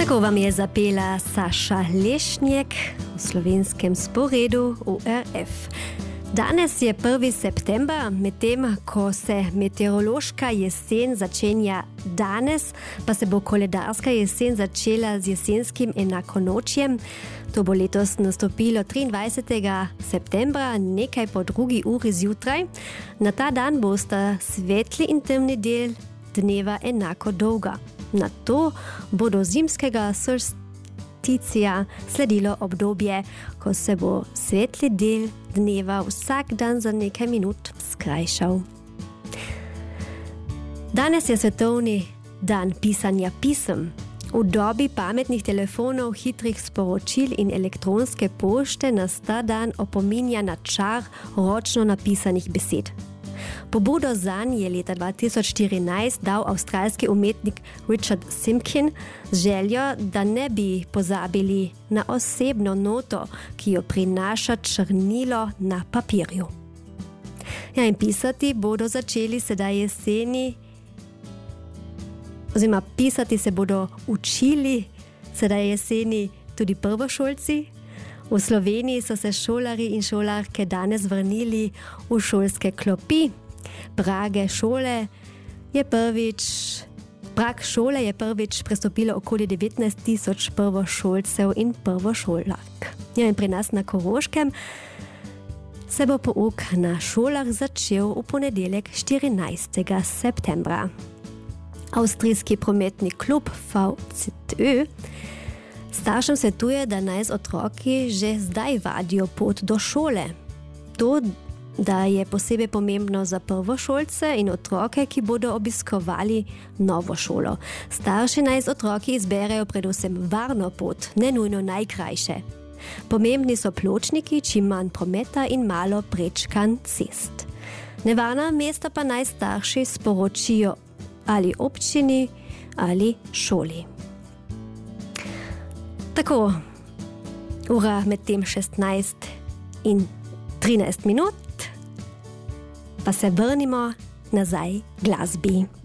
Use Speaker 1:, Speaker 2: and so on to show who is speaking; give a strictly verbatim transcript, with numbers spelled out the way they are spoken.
Speaker 1: Tako vam je zapela Saša Lešnjek v slovenskem sporedu U R F. Danes je prvi september, medtem ko se meteorološka jesen začenja danes, pa se bo koledarska jesen začela z jesenskim enakonočjem. To bo letos nastopilo triindvajsetega septembra, nekaj po drugi uri zjutraj. Na ta dan bosta svetli in temni del dneva enako dolga. Na to bo do zimskega solsticija sledilo obdobje, ko se bo svetli del dneva vsak dan za nekaj minut skrajšal. Danes je svetovni dan pisanja pisem. V dobi pametnih telefonov, hitrih sporočil in elektronske pošte nas ta dan opominja na čar ročno napisanih besed. Pobudo zanj je leta dva tisoč štirinajst dal avstralski umetnik Richard Simkin z željo, da ne bi pozabili na osebno noto, ki jo prinaša črnilo na papirju. Ja, in pisati bodo začeli sedaj jeseni, oziroma pisati se bodo učili sedaj jeseni tudi prvošolci. V Sloveniji so se šolari in šolarke danes vrnili v šolske klopi. Prage šole je prvič, prag šole je prvič prestopilo okoli devetnajst tisoč prvošolcev in prvošolark. Ja, in pri nas na Koroškem se bo pouk na šolah začel v ponedeljek štirinajstega septembra. Avstrijski prometni klub V C Ö staršem svetuje, da naj z otroki že zdaj vadijo pot do šole. To, da je posebej pomembno za prvošolce in otroke, ki bodo obiskovali novo šolo. Starši naj z otroki izberejo predvsem varno pot, ne nujno najkrajše. Pomembni so pločniki, čim manj prometa in malo prečkanj cest. Nevarna mesta pa naj starši sporočijo ali občini ali šoli. Tako, ura med tem šestnajst in trinajst minut, pa se vrnimo nazaj glasbi.